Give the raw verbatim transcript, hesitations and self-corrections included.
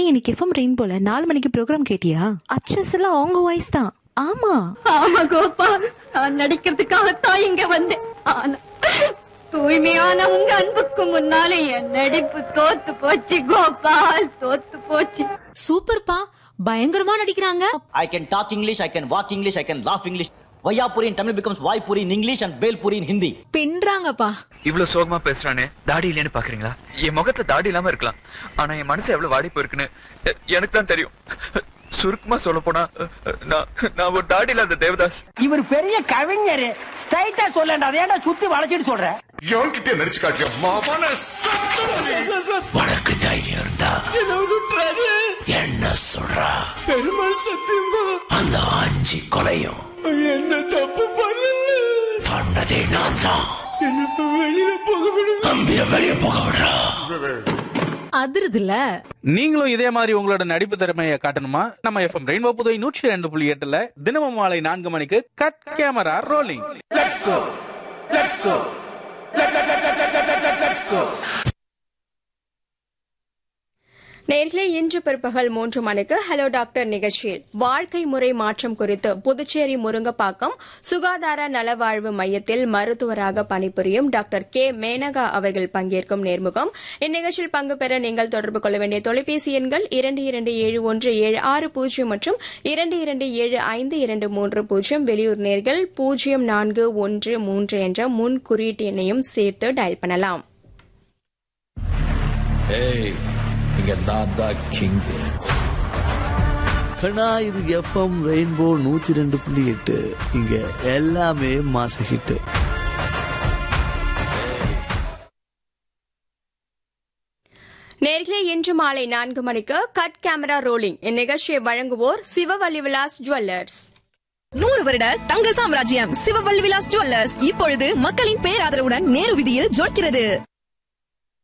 ஏய், இன்னைக்கு FM rain போல நாலு மணிக்கு ப்ரோக்ராம் கேட்டியா? அச்சஸ் எல்லாம் அவங்க வாய்ஸ் தான். ஆமா ஆமா கோபால், நான் நடிக்கிறதுக்காகத்தான் இங்க வந்தேன். ஆனா தூய்மையான உங்க அன்புக்கு முன்னாலே என் நடிப்பு தோத்து போச்சு கோபால், தோத்து போச்சு. சூப்பர்ப்பா, பயங்கரமா நடிக்கிறாங்க. I can talk English, I can walk English, I can laugh English. Vayapuri in Tamil becomes Vaipuri in English and Belpuri in Hindi. பின்றாங்கப்பா. இவ்வளவு சோகமா பேசுறானே, தாடி இல்லைன்னு பாக்குறீங்களா? என் முகத்துல தாடி இல்லாம இருக்கலாம், ஆனா என் மனசு எவ்வளவு வாடி போயிருக்குன்னு எனக்கு தான் தெரியும். சுருக்கமா சொல்ல போனா நான் நான் ஒரு தாடி இல்லாத தேவதாஸ். இவர் பெரிய கவிஞர், ஸ்ட்ரைட்டா சொல்லண்டா, அதேடா சுத்தி வளைச்சிட்டு சொல்ற. என்கிட்ட நடிச்சு காட்டிய மாமான உனக்கு தைரியம் இருந்தா என்ன சொல்றா? பெருமாள் சத்தியமா அந்த ஆஞ்சி கொலையும் என்ன தப்பு பண்ணல, பண்ணதே நான் தான். வெளியில போக விடு, அம்பிய வெளிய போக விடுறா. அதிருதுல. நீங்களும் இதே மாதிரி உங்களோட நடிப்பு திறமையை காட்டணுமா? நம்ம எஃப்எம் ரெயின்போ புதுவை நூற்றி ரெண்டு புள்ளி எட்டுல தினமும் மாலை நான்கு மணிக்கு cut camera rolling. Let's go let's go let's go. நேர்களே, இன்று பிற்பகல் மூன்று மணிக்கு ஹலோ டாக்டர் நிகழ்ச்சியில் வாழ்க்கை முறை மாற்றம் குறித்து புதுச்சேரி முருங்கப்பாக்கம் சுகாதார நலவாழ்வு மையத்தில் மருத்துவராக பணிபுரியும் டாக்டர் கே மேனகா அவர்கள் பங்கேற்கும் நேர்முகம். இந்நிகழ்ச்சியில் பங்கு பெற நீங்கள் தொடர்பு கொள்ள வேண்டிய தொலைபேசி எண்கள் இரண்டு இரண்டு ஏழு ஒன்று ஏழு ஆறு பூஜ்ஜியம் மற்றும் இரண்டு இரண்டு ஏழு ஐந்து இரண்டு மூன்று பூஜ்ஜியம். வெளியூர் நேர்கள் பூஜ்ஜியம் நான்கு ஒன்று மூன்று என்ற முன் குறியீட்டு எண்ணையும் சேர்த்து டயல் பண்ணலாம். இங்க நான் தான் கிங். கண்ணா, இது எஃப்எம் ரெயின்போ நூத்தி ரெண்டு புள்ளி எட்டு. இங்க எல்லாமே மாச ஹிட். நேர்களே, இன்று மாலை நான்கு மணிக்கு கட் கேமரா ரோலிங். இந்நிகழ்ச்சியை வழங்குவோர் சிவவல்லி விலாஸ் ஜுவல்லர்ஸ். நூறு வருட தங்க சாம்ராஜ்யம் சிவவல்லி விலாஸ் ஜுவல்லர்ஸ் இப்பொழுது மக்களின் பேராதரவுடன் நேரு வீதியில் ஜொலிக்கிறது.